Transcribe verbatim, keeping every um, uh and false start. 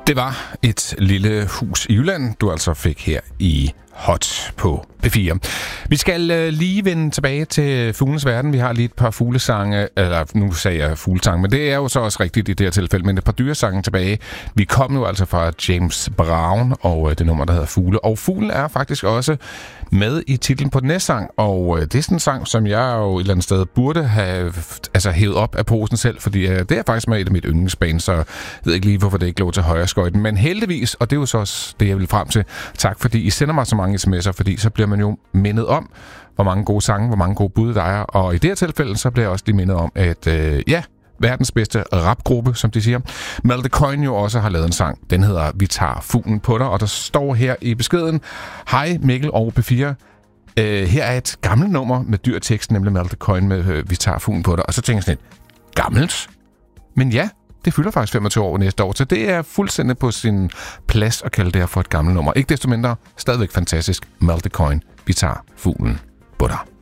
Det var et lille hus i Jylland, du altså fik her i Hot på P fire. Vi skal øh, lige vende tilbage til fuglenes verden. Vi har lige et par fuglesange, eller nu sagde jeg fuglesange, men det er jo så også rigtigt i det her tilfælde, men et par dyresange tilbage. Vi kom nu altså fra James Brown og øh, det nummer, der hedder Fugle. Og fuglen er faktisk også med i titlen på den næste sang, og øh, det er sådan en sang, som jeg jo et eller andet sted burde have altså, hævet op af posen selv, fordi øh, det er faktisk med et af mit yndlingsband, så jeg ved ikke lige, hvorfor det ikke lå til højre skøjten. Men heldigvis, og det er jo så også det, jeg vil frem til, tak fordi I sender mig så mange sms'er, fordi så bliver man jo mindet om, hvor mange gode sange, hvor mange gode bud der er. Og i det her tilfælde, så bliver jeg også lige mindet om, at øh, ja, verdens bedste rapgruppe, som de siger, Malte Coyne jo også har lavet en sang. Den hedder Vi tager fuglen på dig, og der står her i beskeden: Hej Mikkel og P fire. Øh, her er et gammelt nummer med dyr tekst, nemlig Malte Coyne med øh, Vi tager fuglen på dig. Og så tænker jeg sådan lidt, gammelt? Men ja, det fylder faktisk femogtyve år næste år, så det er fuldstændig på sin plads at kalde det her for et gammelt nummer. Ikke desto mindre, stadigvæk fantastisk. Malte Coyne, Vi tager fuglen på dig.